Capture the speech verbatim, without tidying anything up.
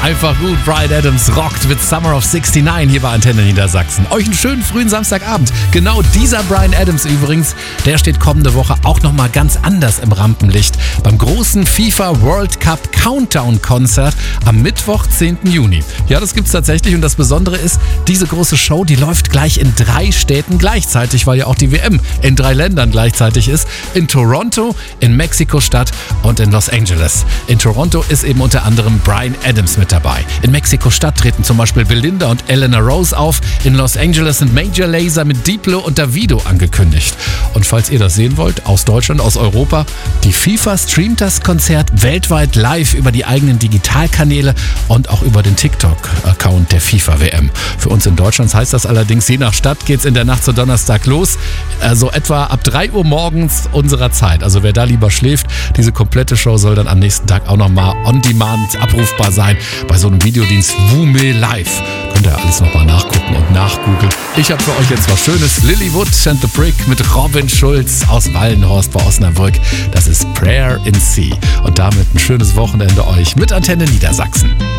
Einfach gut. Bryan Adams rockt mit Summer of sixty-nine hier bei Antenne Niedersachsen. Euch einen schönen frühen Samstagabend. Genau dieser Bryan Adams übrigens, der steht kommende Woche auch nochmal ganz anders im Rampenlicht beim großen FIFA World Cup Countdown Konzert am Mittwoch, zehnten Juni. Ja, das gibt's tatsächlich und das Besondere ist, diese große Show, die läuft gleich in drei Städten gleichzeitig, weil ja auch die W M in drei Ländern gleichzeitig ist. In Toronto, in Mexiko-Stadt und in Los Angeles. In Toronto ist eben unter anderem Bryan Adams mit dabei. In Mexiko-Stadt treten zum Beispiel Belinda und Eleanor Rose auf. In Los Angeles sind Major Lazer mit Diplo und Davido angekündigt. Und falls ihr das sehen wollt, aus Deutschland, aus Europa, die FIFA streamt das Konzert weltweit live über die eigenen Digitalkanäle und auch über den TikTok-Account der FIFA-W M. Für uns in Deutschland heißt das allerdings, je nach Stadt geht's in der Nacht zu Donnerstag los. Also etwa ab drei Uhr morgens unserer Zeit. Also wer da lieber schläft, diese komplette Show soll dann am nächsten Tag auch nochmal on demand abrufbar sein bei so einem Videodienst Wume Live. Könnt ihr alles nochmal nachgucken und nachgoogeln. Ich habe für euch jetzt was Schönes. Lilywood and the Brick mit Robin Schulz aus Wallenhorst bei Osnabrück. Das ist Prayer in Sea. Und damit ein schönes Wochenende euch mit Antenne Niedersachsen.